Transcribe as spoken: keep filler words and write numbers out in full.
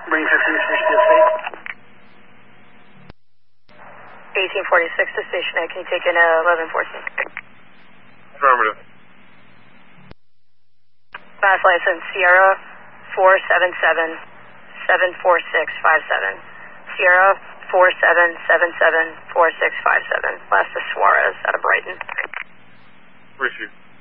Marine fifteen, finish the estate. eighteen forty-six to station A, can you take in uh, eleven fourteen? Affirmative. Mass license Sierra four seven seven seven four six five seven. Sierra four seven seven seven four six five seven. Last is Suarez out of Brighton. Received.